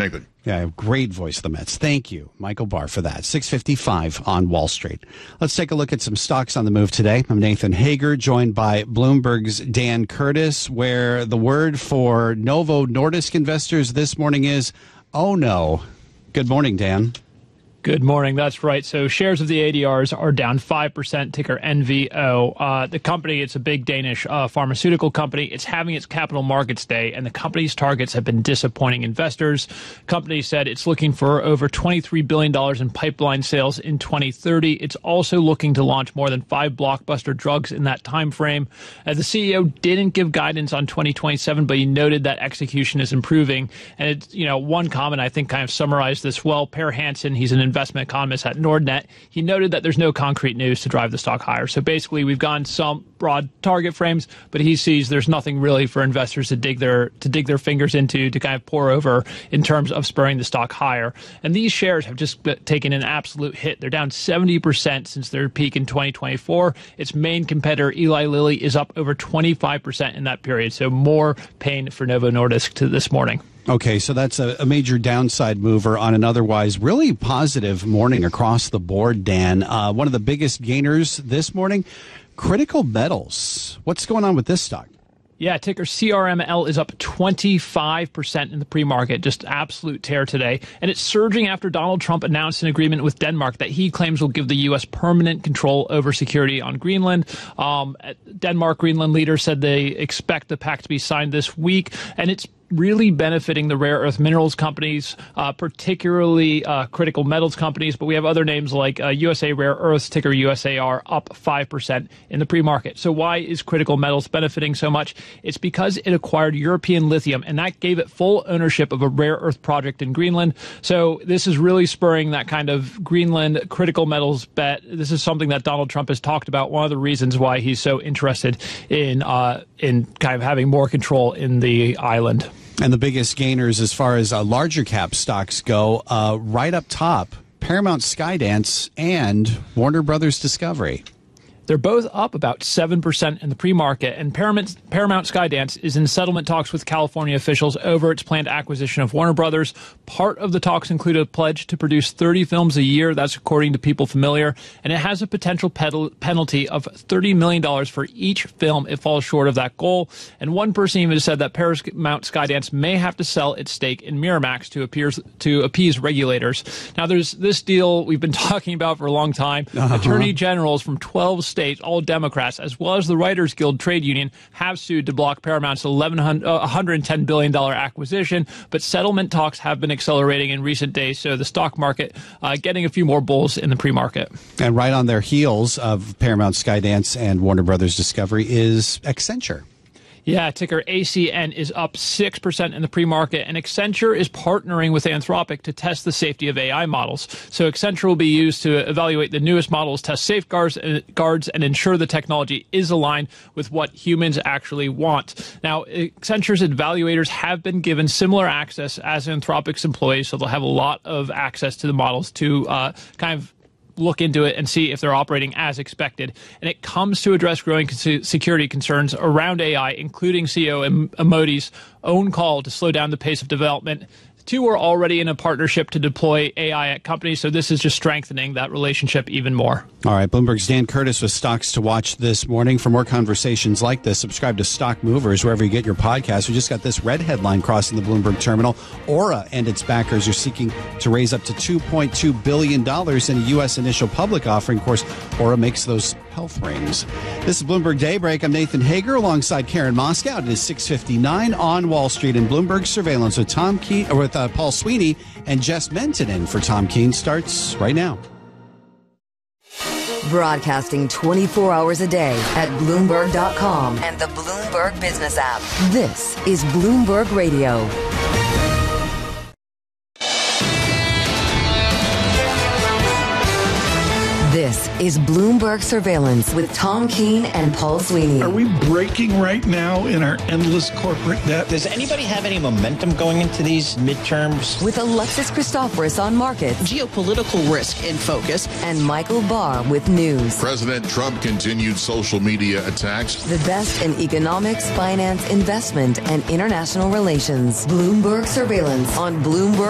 been good. Yeah, great voice of the Mets. Thank you, Michael Barr, for that. 6:55 on Wall Street. Let's take a look at some stocks on the move today. I'm Nathan Hager, joined by Bloomberg's Dan Curtis, where the word for Novo Nordisk investors this morning is, oh no. Good morning, Dan. Good morning. That's right. So shares of the ADRs are down 5%, ticker NVO. The company, it's a big Danish pharmaceutical company. It's having its capital markets day, and the company's targets have been disappointing investors. Company said it's looking for over $23 billion in pipeline sales in 2030. It's also looking to launch more than 5 blockbuster drugs in that time frame. The CEO didn't give guidance on 2027, but he noted that execution is improving. And it's, one comment I think kind of summarized this well. Per Hansen, he's an investment economist at Nordnet. He noted that there's no concrete news to drive the stock higher. So basically, we've gone some broad target frames, but he sees there's nothing really for investors to dig their fingers into to kind of pour over in terms of spurring the stock higher. And these shares have just taken an absolute hit. They're down 70% since their peak in 2024. Its main competitor, Eli Lilly, is up over 25% in that period. So more pain for Novo Nordisk to this morning. Okay, so that's a major downside mover on an otherwise really positive morning across the board, Dan. One of the biggest gainers this morning, Critical Metals. What's going on with this stock? Yeah, ticker CRML is up 25% in the pre-market, just absolute tear today. And it's surging after Donald Trump announced an agreement with Denmark that he claims will give the U.S. permanent control over security on Greenland. Denmark Greenland leaders said they expect the pact to be signed this week, and it's really benefiting the rare earth minerals companies, particularly critical metals companies. But we have other names like USA Rare Earths, ticker USAR, up 5% in the pre-market. So why is critical metals benefiting so much? It's because it acquired European Lithium, and that gave it full ownership of a rare earth project in Greenland. So this is really spurring that kind of Greenland critical metals bet. This is something that Donald Trump has talked about. One of the reasons why he's so interested in kind of having more control in the island. And the biggest gainers as far as larger cap stocks go, right up top, Paramount Skydance and Warner Brothers Discovery. They're both up about 7% in the pre-market, and Paramount Skydance is in settlement talks with California officials over its planned acquisition of Warner Brothers. Part of the talks include a pledge to produce 30 films a year. That's according to people familiar, and it has a potential penalty of $30 million for each film it falls short of that goal. And one person even said that Paramount Skydance may have to sell its stake in Miramax to appease regulators. Now, there's this deal we've been talking about for a long time. Attorney generals from 12 states, all Democrats, as well as the Writers Guild trade union, have sued to block Paramount's $110 billion acquisition, but settlement talks have been accelerating in recent days, so the stock market getting a few more bulls in the pre-market. And right on their heels of Paramount Skydance and Warner Brothers Discovery is Accenture. Yeah, ticker ACN is up 6% in the pre-market, and Accenture is partnering with Anthropic to test the safety of AI models. So Accenture will be used to evaluate the newest models, test safeguards, and ensure the technology is aligned with what humans actually want. Now, Accenture's evaluators have been given similar access as Anthropic's employees, so they'll have a lot of access to the models to kind of look into it and see if they're operating as expected. And it comes to address growing security concerns around AI, including CEO Modi's own call to slow down the pace of development. The two are already in a partnership to deploy AI at companies, so this is just strengthening that relationship even more. All right, Bloomberg's Dan Curtis with stocks to watch this morning. For more conversations like this, subscribe to Stock Movers wherever you get your podcasts. We just got this red headline crossing the Bloomberg terminal. Aura and its backers are seeking to raise up to $2.2 billion in a U.S. initial public offering. Of course, Aura makes those health rings. This is Bloomberg Daybreak. I'm Nathan Hager alongside Karen Moscow. It is 6:59 on Wall Street, and Bloomberg Surveillance with Paul Sweeney and Jess Menton for Tom Keene starts right now. Broadcasting 24 hours a day at Bloomberg.com and the Bloomberg Business app. This is Bloomberg Radio. This is Bloomberg Surveillance with Tom Keene and Paul Sweeney. Are we breaking right now in our endless corporate debt? Does anybody have any momentum going into these midterms? With Alexis Christoforous on markets. Geopolitical risk in focus. And Michael Barr with news. President Trump continued social media attacks. The best in economics, finance, investment, and international relations. Bloomberg Surveillance on Bloomberg.